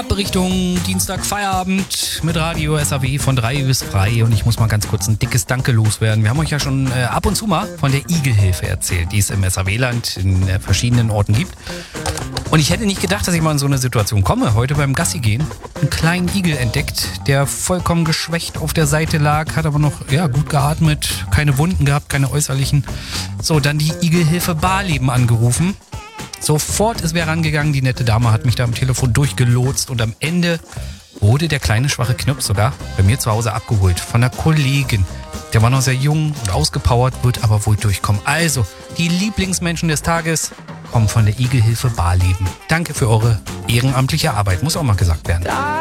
ab Richtung Dienstag Feierabend mit Radio SAW von 3 bis 3 und ich muss mal ganz kurz ein dickes Danke loswerden. Wir haben euch ja schon ab und zu mal von der Igelhilfe erzählt, die es im SAW-Land in verschiedenen Orten gibt. Und ich hätte nicht gedacht, dass ich mal in so eine Situation komme. Heute beim Gassi gehen, einen kleinen Igel entdeckt, der vollkommen geschwächt auf der Seite lag, hat aber noch gut geatmet, keine Wunden gehabt, keine äußerlichen. So, dann die Igelhilfe Barleben angerufen. Sofort ist wer rangegangen, die nette Dame hat mich da am Telefon durchgelotst und am Ende wurde der kleine schwache Knirps sogar bei mir zu Hause abgeholt von einer Kollegin. Der war noch sehr jung und ausgepowert, wird aber wohl durchkommen. Also, die Lieblingsmenschen des Tages kommen von der Igelhilfe Barleben. Danke für eure ehrenamtliche Arbeit, muss auch mal gesagt werden.